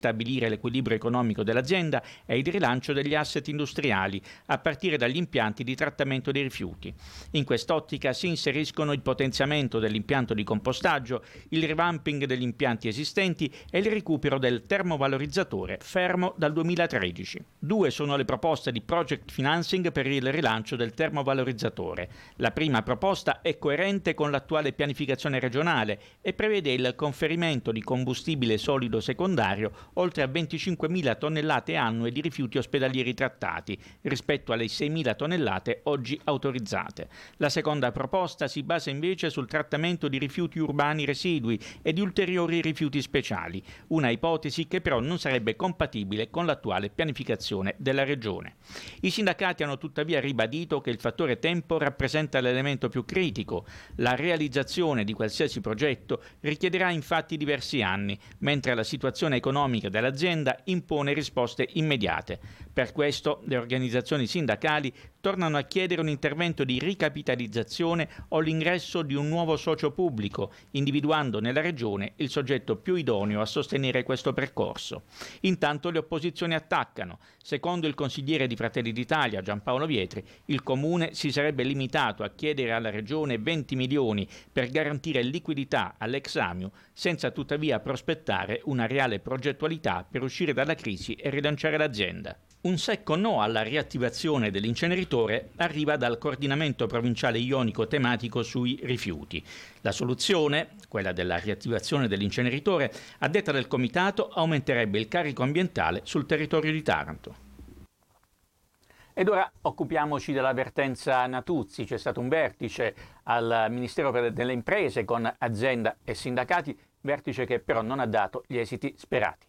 stabilire l'equilibrio economico dell'azienda e il rilancio degli asset industriali, a partire dagli impianti di trattamento dei rifiuti. In quest'ottica si inseriscono il potenziamento dell'impianto di compostaggio, il revamping degli impianti esistenti e il recupero del termovalorizzatore fermo dal 2013. 2 sono le proposte di project financing per il rilancio del termovalorizzatore. La prima proposta è coerente con l'attuale pianificazione regionale e prevede il conferimento di combustibile solido secondario oltre a 25.000 tonnellate annue di rifiuti ospedalieri trattati, rispetto alle 6.000 tonnellate oggi autorizzate. La seconda proposta si basa invece sul trattamento di rifiuti urbani residui e di ulteriori rifiuti speciali, una ipotesi che però non sarebbe compatibile con l'attuale pianificazione della Regione. I sindacati hanno tuttavia ribadito che il fattore tempo rappresenta l'elemento più critico. La realizzazione di qualsiasi progetto richiederà infatti diversi anni, mentre la situazione economica dell'azienda impone risposte immediate. Per questo le organizzazioni sindacali tornano a chiedere un intervento di ricapitalizzazione o l'ingresso di un nuovo socio pubblico, individuando nella Regione il soggetto più idoneo a sostenere questo percorso. Intanto le opposizioni attaccano. Secondo il consigliere di Fratelli d'Italia Giampaolo Vietri, il Comune si sarebbe limitato a chiedere alla Regione 20 milioni per garantire liquidità all'ex Amiu, senza tuttavia prospettare una reale progettualità per uscire dalla crisi e rilanciare l'azienda. Un secco no alla riattivazione dell'inceneritore arriva dal coordinamento provinciale ionico tematico sui rifiuti. La soluzione, quella della riattivazione dell'inceneritore, a detta del comitato aumenterebbe il carico ambientale sul territorio di Taranto. Ed ora occupiamoci della vertenza Natuzzi. C'è stato un vertice al Ministero delle Imprese con azienda e sindacati, vertice che però non ha dato gli esiti sperati.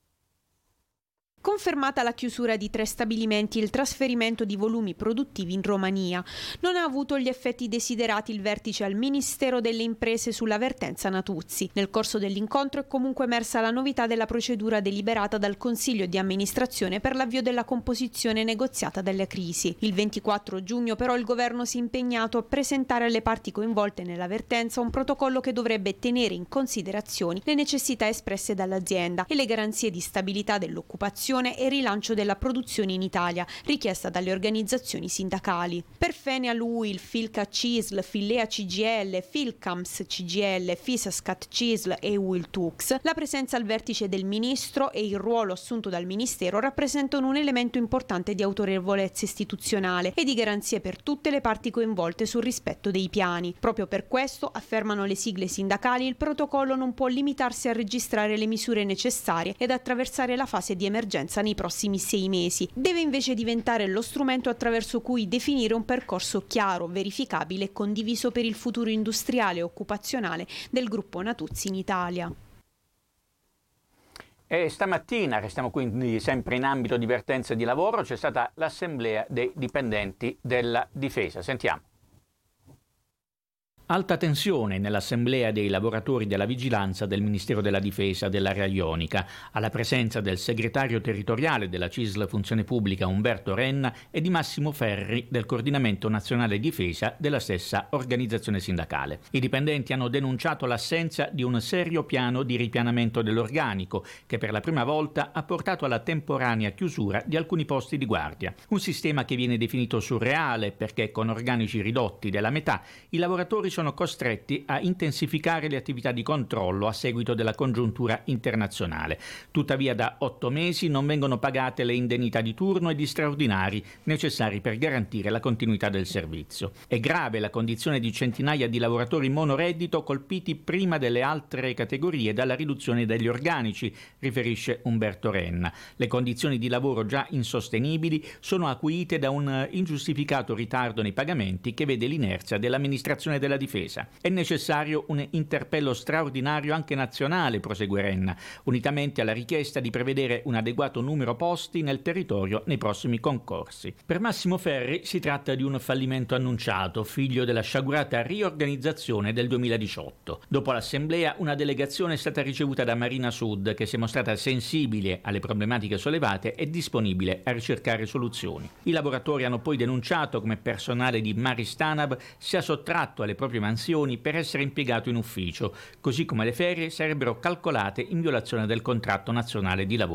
Confermata la chiusura di 3 stabilimenti e il trasferimento di volumi produttivi in Romania. Non ha avuto gli effetti desiderati il vertice al Ministero delle Imprese sulla vertenza Natuzzi. Nel corso dell'incontro è comunque emersa la novità della procedura deliberata dal Consiglio di amministrazione per l'avvio della composizione negoziata della crisi. Il 24 giugno però il governo si è impegnato a presentare alle parti coinvolte nella vertenza un protocollo che dovrebbe tenere in considerazione le necessità espresse dall'azienda e le garanzie di stabilità dell'occupazione e rilancio della produzione in Italia, richiesta dalle organizzazioni sindacali. Per Fenial UIL, Filca CISL, Fillea CGL, Filcams CGL, Fisascat CISL e UIL Tux, la presenza al vertice del ministro e il ruolo assunto dal ministero rappresentano un elemento importante di autorevolezza istituzionale e di garanzie per tutte le parti coinvolte sul rispetto dei piani. Proprio per questo, affermano le sigle sindacali, il protocollo non può limitarsi a registrare le misure necessarie ed attraversare la fase di emergenza nei prossimi 6 mesi. Deve invece diventare lo strumento attraverso cui definire un percorso chiaro, verificabile e condiviso per il futuro industriale e occupazionale del gruppo Natuzzi in Italia. E stamattina, restiamo quindi sempre in ambito di vertenza di lavoro, c'è stata l'assemblea dei dipendenti della Difesa. Sentiamo. Alta tensione nell'assemblea dei lavoratori della vigilanza del Ministero della Difesa dell'area ionica, alla presenza del segretario territoriale della CISL Funzione Pubblica Umberto Renna e di Massimo Ferri del Coordinamento Nazionale Difesa della stessa organizzazione sindacale. I dipendenti hanno denunciato l'assenza di un serio piano di ripianamento dell'organico che per la prima volta ha portato alla temporanea chiusura di alcuni posti di guardia. Un sistema che viene definito surreale perché con organici ridotti della metà i lavoratori sono costretti a intensificare le attività di controllo a seguito della congiuntura internazionale. Tuttavia da 8 mesi non vengono pagate le indennità di turno e di straordinari necessari per garantire la continuità del servizio. È grave la condizione di centinaia di lavoratori monoreddito colpiti prima delle altre categorie dalla riduzione degli organici, riferisce Umberto Renna. Le condizioni di lavoro già insostenibili sono acuite da un ingiustificato ritardo nei pagamenti che vede l'inerzia dell'amministrazione della difesa. È necessario un interpello straordinario anche nazionale, prosegue Renna, unitamente alla richiesta di prevedere un adeguato numero posti nel territorio nei prossimi concorsi. Per Massimo Ferri si tratta di un fallimento annunciato, figlio della sciagurata riorganizzazione del 2018. Dopo l'assemblea, una delegazione è stata ricevuta da Marina Sud, che si è mostrata sensibile alle problematiche sollevate e disponibile a ricercare soluzioni. I lavoratori hanno poi denunciato come personale di Maristanab sia sottratto alle proprie proprie mansioni per essere impiegato in ufficio, così come le ferie sarebbero calcolate in violazione del contratto nazionale di lavoro.